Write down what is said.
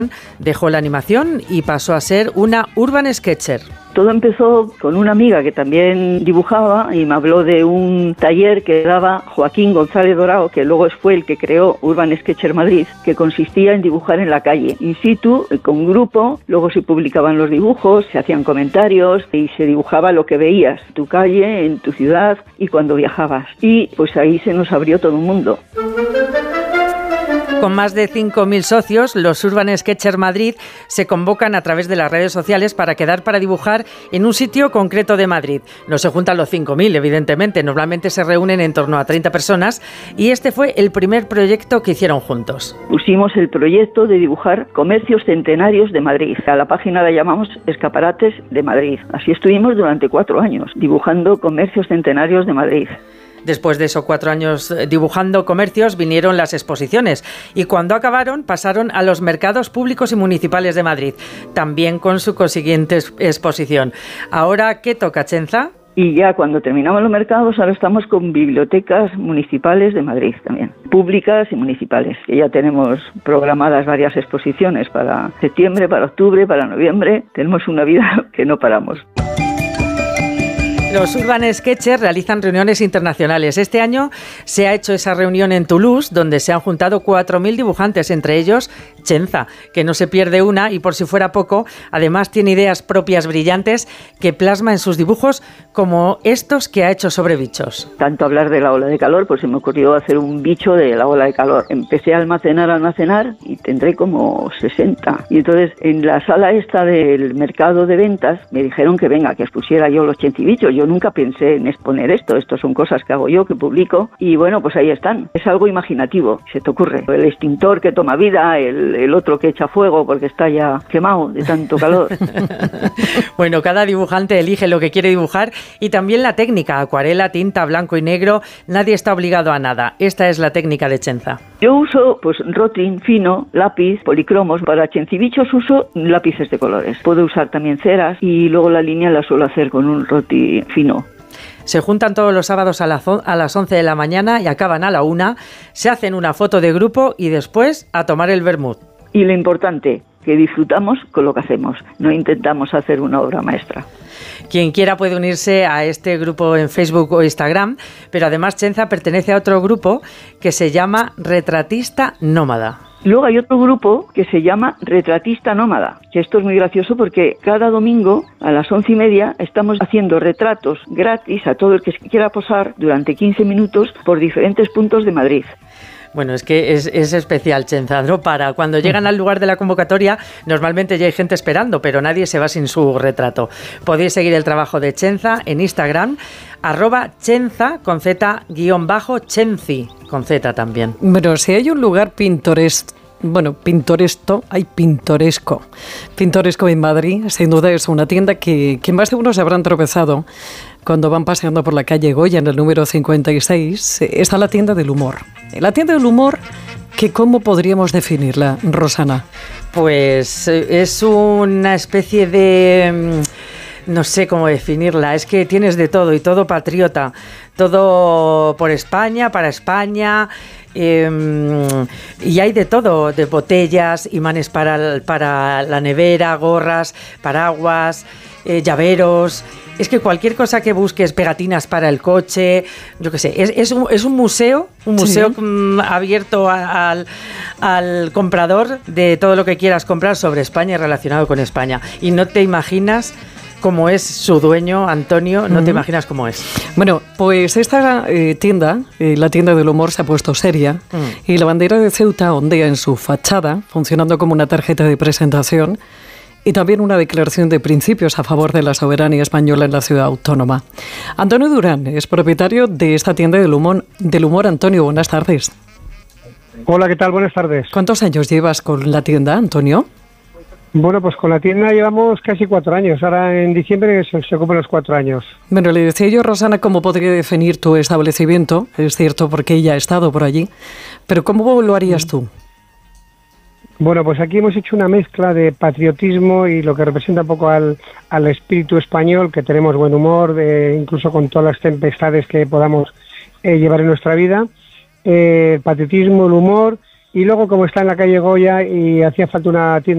dejó la animación y pasó a ser una urban sketcher. Todo empezó con una amiga que también dibujaba y me habló de un taller que daba Joaquín González Dorao, que luego fue el que creó Urban Sketcher Madrid, que consistía en dibujar en la calle, in situ, con grupo. Luego se publicaban los dibujos, se hacían comentarios y se dibujaba lo que veías, tu calle, en tu ciudad y cuando viajabas. Y pues ahí se nos abrió todo un mundo. Con más de 5.000 socios, los Urban Sketcher Madrid se convocan a través de las redes sociales para quedar para dibujar en un sitio concreto de Madrid. No se juntan los 5.000, evidentemente. Normalmente se reúnen en torno a 30 personas y este fue el primer proyecto que hicieron juntos. Pusimos el proyecto de dibujar comercios centenarios de Madrid. A la página la llamamos Escaparates de Madrid. Así estuvimos durante 4 años, dibujando comercios centenarios de Madrid. Después de esos 4 años dibujando comercios, vinieron las exposiciones y cuando acabaron pasaron a los mercados públicos y municipales de Madrid, también con su consiguiente exposición. Ahora, ¿qué toca, Chenza? Y ya cuando terminamos los mercados, ahora estamos con bibliotecas municipales de Madrid también, públicas y municipales, que ya tenemos programadas varias exposiciones para septiembre, para octubre, para noviembre. Tenemos una vida que no paramos. Los Urban Sketchers realizan reuniones internacionales. Este año se ha hecho esa reunión en Toulouse, donde se han juntado 4.000 dibujantes, entre ellos Chenza, que no se pierde una y por si fuera poco, además tiene ideas propias brillantes que plasma en sus dibujos, como estos que ha hecho sobre bichos. Tanto hablar de la ola de calor, pues se me ocurrió hacer un bicho de la ola de calor. Empecé a almacenar y tendré como 60. Y entonces en la sala esta del mercado de ventas me dijeron que venga, que expusiera yo los chenzibichos. Yo nunca pensé en exponer esto son cosas que hago yo, que publico, y bueno, pues ahí están. Es algo imaginativo, se te ocurre. El extintor que toma vida, el otro que echa fuego porque está ya quemado de tanto calor. Bueno, cada dibujante elige lo que quiere dibujar y también la técnica, acuarela, tinta, blanco y negro, nadie está obligado a nada. Esta es la técnica de Chenza. Yo uso pues rotring fino, lápiz, policromos. Para chenzibichos uso lápices de colores. Puedo usar también ceras y luego la línea la suelo hacer con un rotring fino. Se juntan todos los sábados a las 11 de la mañana y acaban a la 1, se hacen una foto de grupo y después a tomar el vermut. Y lo importante, que disfrutamos con lo que hacemos, no intentamos hacer una obra maestra. Quien quiera puede unirse a este grupo en Facebook o Instagram, pero además Chenza pertenece a otro grupo que se llama Retratista Nómada. Luego hay otro grupo que se llama Retratista Nómada, que esto es muy gracioso porque cada domingo a las 11:30 estamos haciendo retratos gratis a todo el que quiera posar durante 15 minutos por diferentes puntos de Madrid. Bueno, es que es especial, Chenza, ¿no? Para cuando llegan al lugar de la convocatoria, normalmente ya hay gente esperando, pero nadie se va sin su retrato. Podéis seguir el trabajo de Chenza en Instagram, @Chenza, con Z, _Chenzi, con Z también. Bueno, si hay un lugar pintoresco en Madrid, sin duda es una tienda que más de uno se habrán tropezado cuando van paseando por la calle Goya en el número 56, está la tienda del humor. La tienda del humor, ¿cómo podríamos definirla, Rosana? Pues es una especie de... no sé cómo definirla, es que tienes de todo y todo patriota, todo por España, para España, y hay de todo, de botellas, imanes para la nevera, gorras, paraguas, llaveros. Es que cualquier cosa que busques, pegatinas para el coche, yo qué sé, es un museo ¿Sí? Abierto al comprador de todo lo que quieras comprar sobre España y relacionado con España. Y no te imaginas cómo es su dueño, Antonio, no te imaginas cómo es. Bueno, pues esta tienda, la tienda del humor, se ha puesto seria y la bandera de Ceuta ondea en su fachada, funcionando como una tarjeta de presentación y también una declaración de principios a favor de la soberanía española en la ciudad autónoma. Antonio Durán es propietario de esta tienda del humor. Antonio, buenas tardes. Hola, ¿qué tal? Buenas tardes. ¿Cuántos años llevas con la tienda, Antonio? Bueno, pues con la tienda llevamos casi 4 años. Ahora en diciembre se cumplen los 4 años. Bueno, le decía yo, Rosana, cómo podría definir tu establecimiento. Es cierto, porque ella ha estado por allí. Pero ¿cómo lo harías tú? Bueno, pues aquí hemos hecho una mezcla de patriotismo y lo que representa un poco al espíritu español, que tenemos buen humor, incluso con todas las tempestades que podamos llevar en nuestra vida. El patriotismo, el humor, y luego como está en la calle Goya y hacía falta una tienda